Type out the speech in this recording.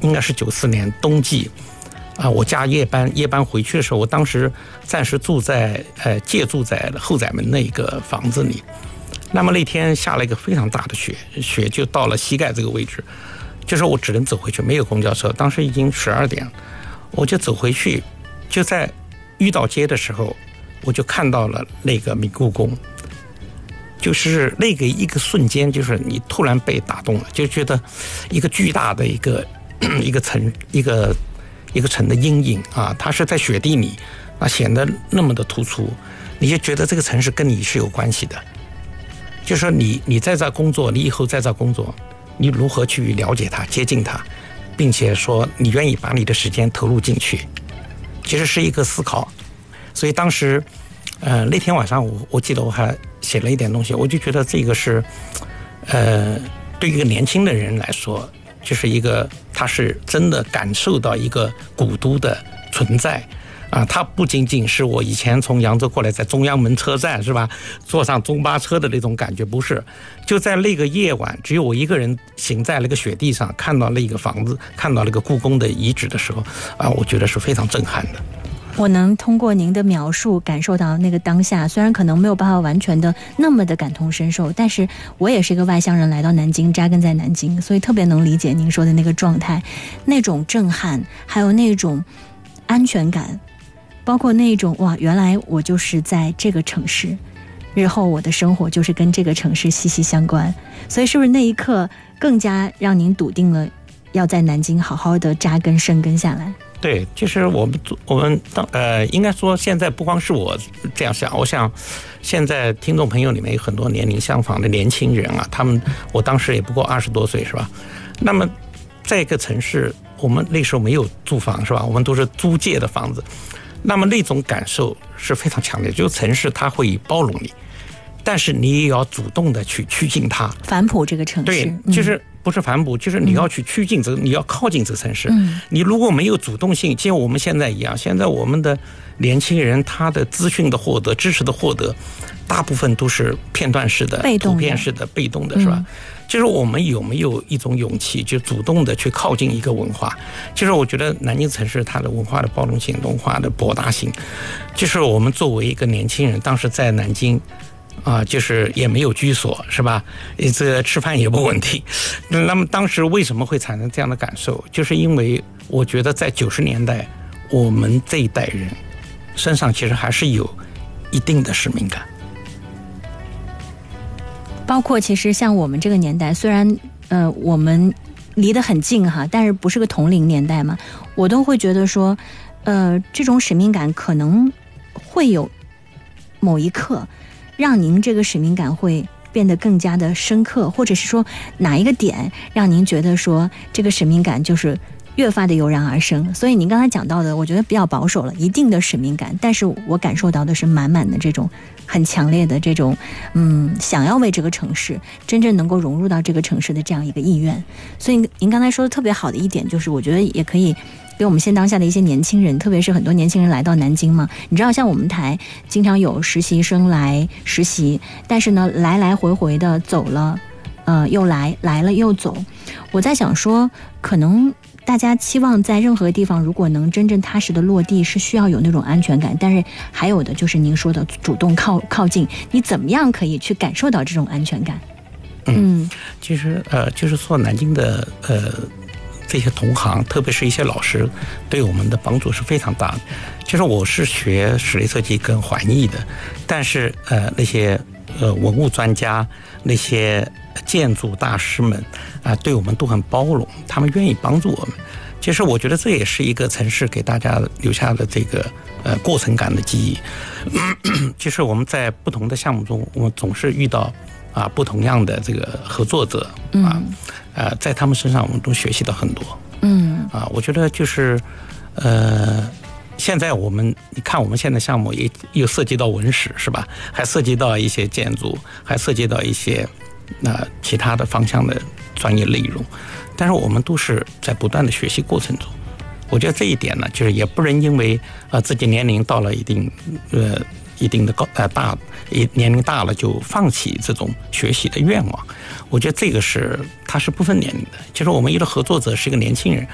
应该是94年冬季我加夜班回去的时候，我当时暂时借住在后宰门那个房子里。那么那天下了一个非常大的雪就到了膝盖这个位置，就是我只能走回去，没有公交车。当时已经12点了，我就走回去，就在遇到街的时候，我就看到了那个明故宫。就是那个一个瞬间，就是你突然被打动了，就觉得一个巨大的一个城的阴影它是在雪地里显得那么的突出，你就觉得这个城市跟你是有关系的。就是说你在这工作，你以后在这工作，你如何去了解它、接近它，并且说你愿意把你的时间投入进去，其实是一个思考。所以当时那天晚上我记得我还写了一点东西，我就觉得这个是对于一个年轻的人来说，就是一个他是真的感受到一个古都的存在它不仅仅是我以前从扬州过来在中央门车站是吧，坐上中巴车的那种感觉，不是，就在那个夜晚，只有我一个人行在那个雪地上，看到那个房子，看到那个故宫的遗址的时候我觉得是非常震撼的。 我能通过您的描述感受到那个当下，虽然可能没有办法完全的那么的感同身受，但是我也是一个外乡人，来到南京，扎根在南京，所以特别能理解您说的那个状态，那种震撼，还有那种安全感，包括那种哇，原来我就是在这个城市，日后我的生活就是跟这个城市息息相关。所以是不是那一刻更加让您笃定了要在南京好好的扎根生根下来？ 对，就是我们应该说现在不光是我这样想，我想现在听众朋友里面有很多年龄相仿的年轻人我当时也不过20多岁是吧？那么在一个城市，我们那时候没有住房是吧？我们都是租借的房子，那么那种感受是非常强烈，就是城市它会包容你，但是你也要主动的去趋近它， 反哺这个城市。 对，就是不是反哺，就是你要去趋近你要靠近这个城市。你如果没有主动性，就像我们现在一样，现在我们的年轻人他的资讯的获得、知识的获得，大部分都是片段式的、图片式的、被动的，是吧？就是我们有没有一种勇气，就主动的去靠近一个文化？就是我觉得南京城市它的文化的包容性、文化的博大性，就是我们作为一个年轻人，当时在南京。就是也没有居所是吧？这个吃饭也不问题。那么当时为什么会产生这样的感受？就是因为我觉得在90年代，我们这一代人身上其实还是有一定的使命感。 包括其实像我们这个年代，虽然我们离得很近哈，但是不是个同龄年代嘛，我都会觉得说，这种使命感可能会有某一刻。让您这个使命感会变得更加的深刻，或者是说哪一个点让您觉得说这个使命感就是越发的油然而生。所以您刚才讲到的我觉得比较保守了，一定的使命感，但是我感受到的是满满的这种很强烈的这种想要为这个城市真正能够融入到这个城市的这样一个意愿。所以您刚才说的特别好的一点就是我觉得也可以给我们现当下的一些年轻人，特别是很多年轻人来到南京嘛，你知道像我们台经常有实习生来实习，但是呢来来回回的走了又来了又走。我在想说可能大家期望在任何地方如果能真正踏实的落地是需要有那种安全感，但是还有的就是您说的主动靠近，你怎么样可以去感受到这种安全感？ 其实就是说南京的这些同行，特别是一些老师，对我们的帮助是非常大的。就是我是学室内设计跟环艺的，但是那些文物专家、那些建筑大师们对我们都很包容，他们愿意帮助我们。其实我觉得这也是一个城市给大家留下的这个过程感的记忆。就是我们在不同的项目中，我们总是遇到不同样的这个合作者在他们身上我们都学习到很多。我觉得就是现在你看我们现在项目也有涉及到文史是吧？还涉及到一些建筑，还涉及到一些其他的方向的专业内容，但是我们都是在不断的学习过程中。我觉得这一点呢，就是也不能因为自己年龄到了一定的年龄大了就放弃这种学习的愿望。我觉得这个它是不分年龄的。其实我们一个合作者是一个年轻人，